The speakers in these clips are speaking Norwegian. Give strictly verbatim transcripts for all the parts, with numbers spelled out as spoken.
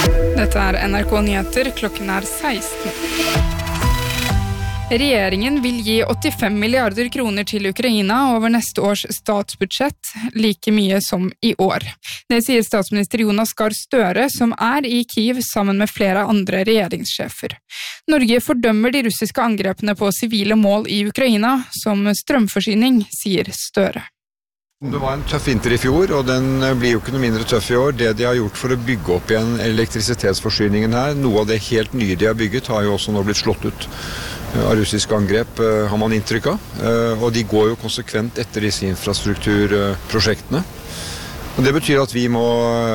Dette er N R K Nyheter, klokken er seksten. Regjeringen vil gi åttifem milliarder kroner til Ukraina over neste års statsbudsjett, like mye som i år. Det sier statsminister Jonas Gahr Støre, som er i Kyiv sammen med flere andre regjeringssjefer. Norge fordømmer de russiske angrepene på sivile mål i Ukraina, som strømforsyning, sier Støre. Det var en tøff vinter i fjor, og den blir jo ikke noe mindre tøff i år. Det de har gjort for å bygge opp igjen elektrisitetsforsyningen her, noe av det helt nye de har bygget, har jo også nå blitt slått ut av russiske angrep, har man inntrykk av. Og de går jo konsekvent etter disse infrastrukturprosjektene. Og det betyr at vi må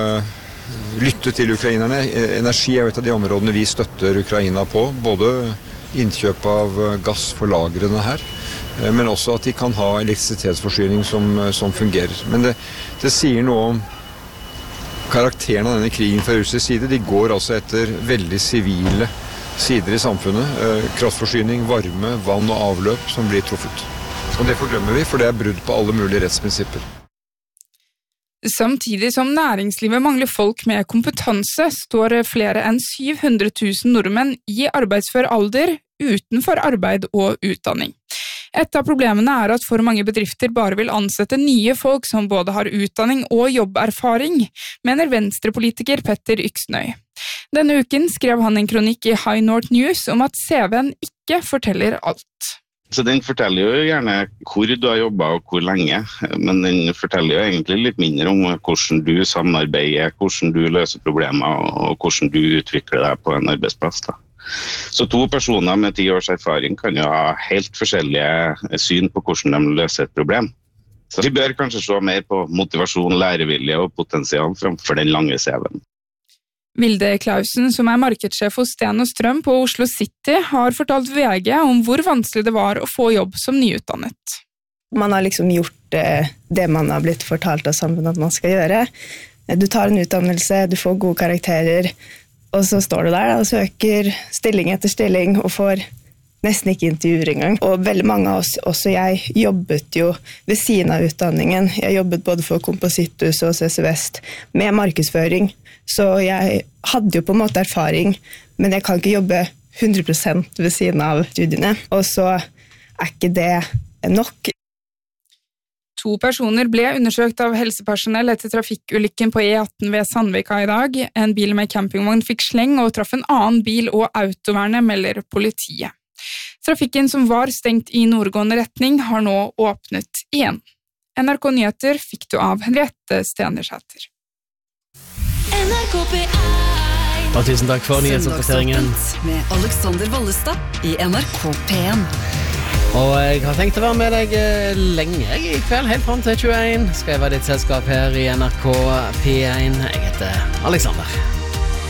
lytte til ukrainerne. Energi er jo et av de områdene vi støtter Ukraina på, både innkjøp av gass for lagrene her, men også at de kan ha elektrisitetsforsyning som, som fungerer. Men det, det sier noe om karakteren av denne krigen fra russisk side. De går altså etter veldig sivile sider i samfunnet. Kraftforsyning, varme, vann og avløp som blir truffet. Og det fordømmer vi, for det er brudd på alle mulige rettsprinsipper. Samtidig som næringslivet mangler folk med kompetanse, står flere enn syv hundre tusen nordmenn i arbeidsfør alder utenfor arbeid og utdanning. Et av problemene er at for mange bedrifter bare vil ansette nye folk som både har utdanning og jobberfaring, mener venstrepolitiker Petter Yksnøy. Denne uken skrev han en kronikk i High North News om at C V-en ikke forteller alt. Så den forteller jo gjerne hvor du har jobbet og hvor lenge, men den forteller jo egentlig litt mindre om hvordan du samarbeider, hvordan du løser problemer og hvordan du utvikler deg på en arbeidsplass da. Så to personer med ti års erfaring kan jo ha helt forskjellige syn på hvordan de løser et problem. Så vi bør kanskje se mer på motivasjon, lærevilje og potensial fremfor den lange C V-en. Vilde Klausen, som er markedssjef hos Sten og Strøm på Oslo City, har fortalt V G om hvor vanskelig det var å få jobb som nyutdannet. Man har liksom gjort det man har blitt fortalt av samfunnet at man skal gjøre. Du tar en utdannelse, du får gode karakterer, og så står du der og søker stilling etter stilling og får nesten ikke intervjuer engang. Og veldig mange av oss, også jeg, jobbet jo ved siden av utdanningen. Jeg jobbet både for Kompositthus og C C Vest med markedsføring. Så jeg hadde jo på en måte erfaring, men jeg kan ikke jobbe hundre prosent ved siden av studiene. Og så er ikke det nok. To personer ble undersøkt av helsepersonell etter trafikkulykken på E atten ved Sandvika i dag. En bil med campingvogn fikk sleng og traff en annen bil, og autovernet melder politiet. Trafikken som var stengt i nordgående retning har nå åpnet igjen. N R K Nyheter fikk du av Henriette Stenersæter. N R K P én. Og tusen takk for nyhetsoppdateringen. Med Alexander Vallestad i N R K P én. Og jeg har tenkt å være med deg lenge i kveld, helt frem til tjueen. Skal jeg være ditt selskap her i N R K P én. Jeg heter Alexander.